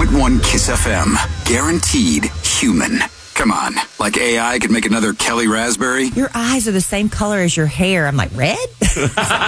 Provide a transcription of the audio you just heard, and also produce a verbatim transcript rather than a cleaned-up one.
point one Kiss F M. Guaranteed human. Come on, like A I could make another Kelly Raspberry? Your eyes are the same color as your hair. I'm like, red?